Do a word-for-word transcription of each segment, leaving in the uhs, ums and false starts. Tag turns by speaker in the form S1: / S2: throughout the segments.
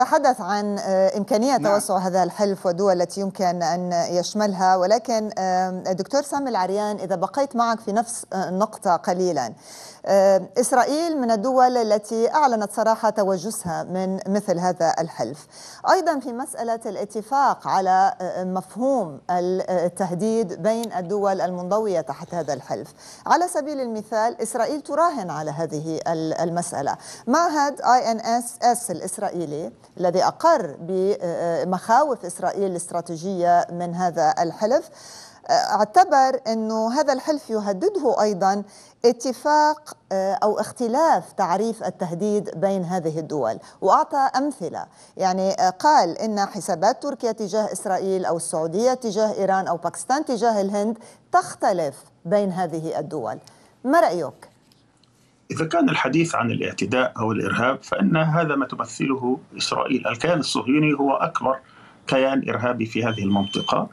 S1: تحدث عن إمكانية
S2: نعم.
S1: توسع هذا الحلف والدول التي يمكن أن يشملها، ولكن دكتور سامي العريان، إذا بقيت معك في نفس النقطة قليلا، إسرائيل من الدول التي أعلنت صراحة توجسها من مثل هذا الحلف. أيضا في مسألة الاتفاق على مفهوم التهديد بين الدول المنضوية تحت هذا الحلف، على سبيل المثال إسرائيل تراهن على هذه المسألة. معهد آي إن إس إس الإسرائيلي الذي أقر بمخاوف إسرائيل الاستراتيجية من هذا الحلف اعتبر أنه هذا الحلف يهدده أيضا اتفاق أو اختلاف تعريف التهديد بين هذه الدول، وأعطى أمثلة. يعني قال إن حسابات تركيا تجاه إسرائيل أو السعودية تجاه إيران أو باكستان تجاه الهند تختلف بين هذه الدول. ما رأيك؟
S2: إذا كان الحديث عن الاعتداء أو الإرهاب فإن هذا ما تمثله إسرائيل. الكيان الصهيوني هو أكبر كيان إرهابي في هذه المنطقة،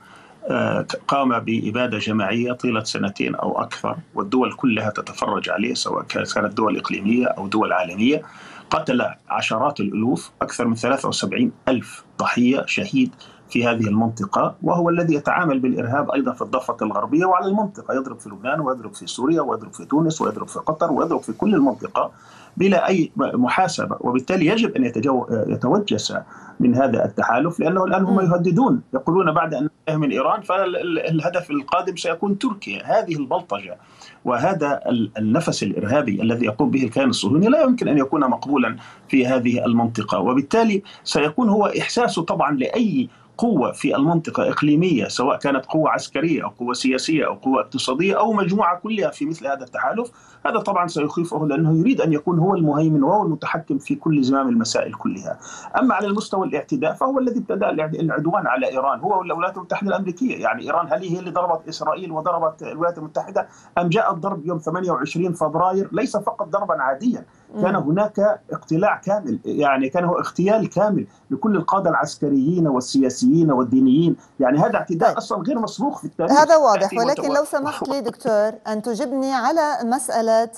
S2: قام بإبادة جماعية طيلة سنتين أو أكثر، والدول كلها تتفرج عليه سواء كانت دول إقليمية أو دول عالمية. قتل عشرات الألوف، أكثر من ثلاثة وسبعين ألف ضحية شهيد في هذه المنطقة، وهو الذي يتعامل بالإرهاب أيضا في الضفة الغربية وعلى المنطقة، يضرب في لبنان ويضرب في سوريا ويضرب في تونس ويضرب في قطر ويضرب في كل المنطقة بلا أي محاسبة. وبالتالي يجب أن يتوجس من هذا التحالف، لأنه الآن هم يهددون، يقولون بعد أن ننتهي من إيران فالهدف القادم سيكون تركيا. هذه البلطجة وهذا النفس الإرهابي الذي يقوم به الكيان الصهيوني لا يمكن أن يكون مقبولا في هذه المنطقة، وبالتالي سيكون هو إحساسه طبعا لأي قوة في المنطقة إقليمية، سواء كانت قوة عسكرية أو قوة سياسية أو قوة اقتصادية أو مجموعة كلها في مثل هذا التحالف. هذا طبعا سيخيفه، لأنه يريد أن يكون هو المهيمن وهو المتحكم في كل زمام المسائل كلها. أما على المستوى الاعتداء فهو الذي ابتدأ العدوان على إيران، هو والولايات المتحدة الأمريكية. يعني إيران هل هي اللي ضربت إسرائيل وضربت الولايات المتحدة، أم جاء الضرب يوم ثمانية وعشرين فبراير ليس فقط ضربا عاديا، كان هناك اقتلاع كامل، يعني كان هو اغتيال كامل لكل القادة العسكريين والسياسيين والدينيين. يعني هذا اعتداء طيب. أصلا غير مسبوق في التاريخ.
S1: هذا واضح، ولكن لو سمحت لي دكتور أن تجبني على مسألة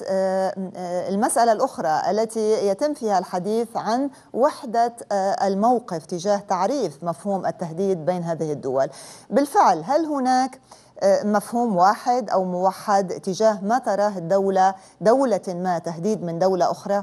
S1: المسألة الأخرى التي يتم فيها الحديث عن وحدة الموقف تجاه تعريف مفهوم التهديد بين هذه الدول. بالفعل هل هناك مفهوم واحد أو موحد تجاه ما تراه الدولة دولة ما تهديد من دولة أخرى؟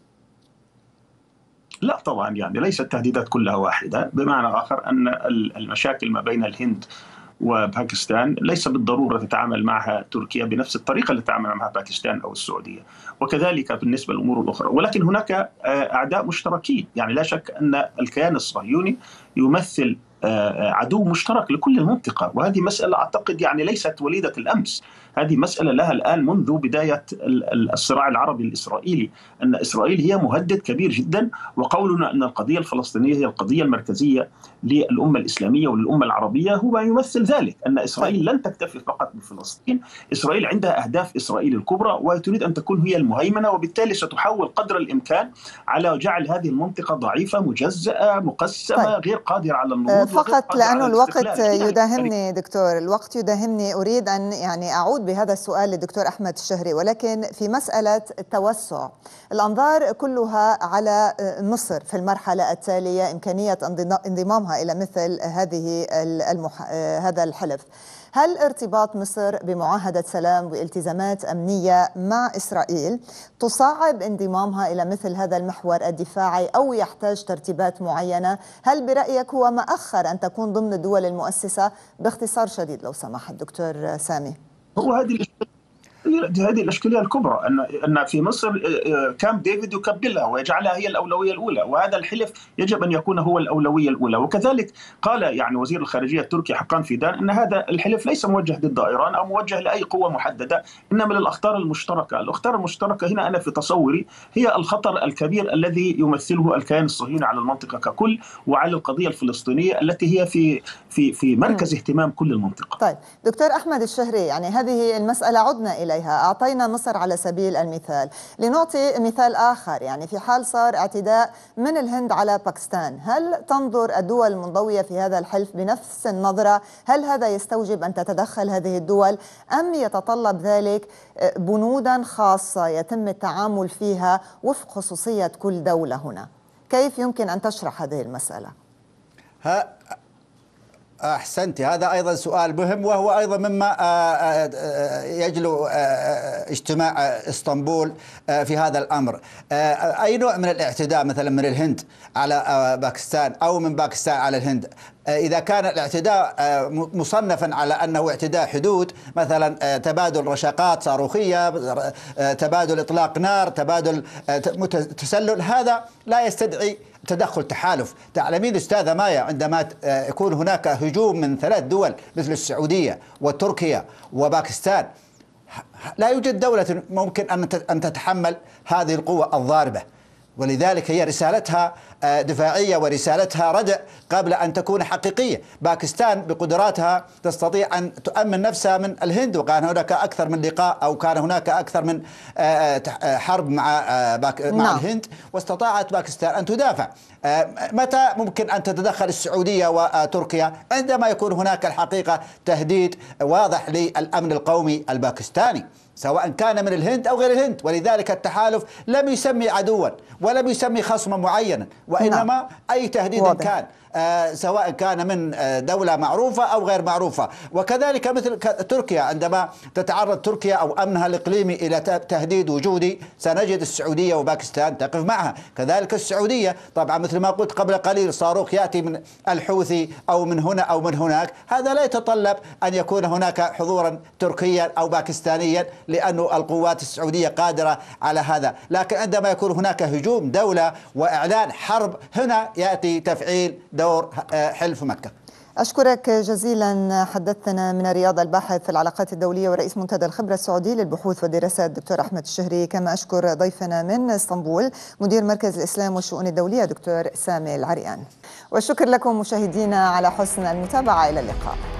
S2: لا طبعا، يعني ليست التهديدات كلها واحدة. بمعنى آخر أن المشاكل ما بين الهند وباكستان ليس بالضرورة تتعامل معها تركيا بنفس الطريقة اللي تتعامل معها باكستان أو السعودية، وكذلك بالنسبة للأمور الأخرى. ولكن هناك أعداء مشتركين، يعني لا شك أن الكيان الصهيوني يمثل عدو مشترك لكل المنطقة، وهذه مسألة أعتقد يعني ليست وليدة الأمس. هذه مسألة لها الآن منذ بداية الصراع العربي الإسرائيلي، أن إسرائيل هي مهدد كبير جدا، وقولنا أن القضية الفلسطينية هي القضية المركزية للأمة الإسلامية وللأمة العربية هو يمثل ذلك، أن إسرائيل لن تكتفي فقط بفلسطين. إسرائيل عندها أهداف إسرائيل الكبرى وتريد أن تكون هي المهيمنة، وبالتالي ستحاول قدر الإمكان على جعل هذه المنطقة ضعيفة مجزأة مقسمة طيب. غير قادرة على النهوض.
S1: فقط لأنه الوقت يداهمني دكتور، الوقت يداهمني، أريد أن يعني أعود بهذا السؤال للدكتور أحمد الشهري، ولكن في مسألة التوسع الأنظار كلها على مصر في المرحلة التالية، إمكانية انضمامها إلى مثل هذه المح... هذا الحلف. هل ارتباط مصر بمعاهدة سلام والتزامات أمنية مع إسرائيل تصعب انضمامها إلى مثل هذا المحور الدفاعي أو يحتاج ترتيبات معينة؟ هل برأيك هو مأخر أن تكون ضمن الدول المؤسسة؟ باختصار شديد لو سمحت دكتور سامي.
S2: هو هذه هذه الاشكاليه الكبرى، ان ان في مصر كامب ديفيد يكبلها ويجعلها هي الاولويه الاولى، وهذا الحلف يجب ان يكون هو الاولويه الاولى. وكذلك قال يعني وزير الخارجيه التركي حقان فيدان ان هذا الحلف ليس موجه ضد ايران او موجه لاي قوه محدده، انما للاخطار المشتركه. الاخطار المشتركه هنا انا في تصوري هي الخطر الكبير الذي يمثله الكيان الصهيوني على المنطقه ككل وعلى القضيه الفلسطينيه التي هي في في في مركز اهتمام كل المنطقه.
S1: طيب دكتور احمد الشهري، يعني هذه المساله عدنا اليها، أعطينا مصر على سبيل المثال، لنعطي مثال آخر. يعني في حال صار اعتداء من الهند على باكستان، هل تنظر الدول المنضوية في هذا الحلف بنفس النظرة؟ هل هذا يستوجب أن تتدخل هذه الدول أم يتطلب ذلك بنودا خاصة يتم التعامل فيها وفق خصوصية كل دولة هنا؟ كيف يمكن أن تشرح هذه المسألة؟
S3: ها أحسنتي، هذا أيضا سؤال مهم، وهو أيضا مما يجلو اجتماع اسطنبول في هذا الأمر. أي نوع من الاعتداء مثلا من الهند على باكستان أو من باكستان على الهند، إذا كان الاعتداء مصنفا على أنه اعتداء حدود، مثلا تبادل رشاقات صاروخية، تبادل إطلاق نار، تبادل تسلل، هذا لا يستدعي تدخل تحالف. تعلمين أستاذة مايا، عندما يكون هناك هجوم من ثلاث دول مثل السعودية وتركيا وباكستان، لا يوجد دولة ممكن أن تتحمل هذه القوة الضاربة، ولذلك هي رسالتها دفاعية ورسالتها ردع قبل أن تكون حقيقية. باكستان بقدراتها تستطيع أن تؤمن نفسها من الهند، وكان هناك أكثر من لقاء أو كان هناك أكثر من حرب مع مع الهند، واستطاعت باكستان أن تدافع. متى ممكن أن تتدخل السعودية وتركيا؟ عندما يكون هناك الحقيقة تهديد واضح للأمن القومي الباكستاني، سواء كان من الهند أو غير الهند. ولذلك التحالف لم يسمي عدوا ولم يسمي خصما معينا، وإنما أي تهديد واضح. كان آه سواء كان من آه دولة معروفة أو غير معروفة. وكذلك مثل تركيا، عندما تتعرض تركيا أو أمنها الإقليمي إلى تهديد وجودي، سنجد السعودية وباكستان تقف معها. كذلك السعودية طبعا مثل ما قلت قبل قليل، صاروخ يأتي من الحوثي أو من هنا أو من هناك، هذا لا يتطلب أن يكون هناك حضورا تركيا أو باكستانيا، لأن القوات السعودية قادرة على هذا. لكن عندما يكون هناك هجوم دولة وإعلان حرب، هنا يأتي تفعيل دور حلف مكة.
S1: أشكرك جزيلا. حدثنا من الرياض الباحث في العلاقات الدولية ورئيس منتدى الخبرة السعودي للبحوث والدراسات دكتور أحمد الشهري. كما أشكر ضيفنا من اسطنبول مدير مركز الإسلام والشؤون الدولية دكتور سامي العريان. والشكر لكم مشاهدينا على حسن المتابعة. إلى اللقاء.